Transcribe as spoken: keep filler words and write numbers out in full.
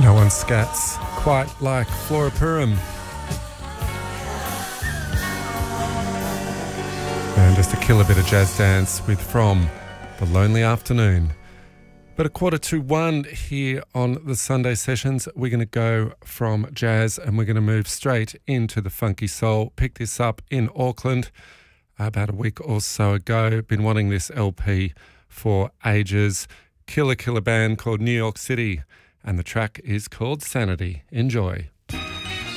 No one scats quite like Flora Purim. And just to kill a bit of jazz dance with From The Lonely Afternoon. But a quarter to one here on the Sunday sessions, we're going to go from jazz and we're going to move straight into the funky soul. Picked this up in Auckland about a week or so ago. Been wanting this L P for ages. Killer, killer band called New York City. And the track is called Sanity. Enjoy.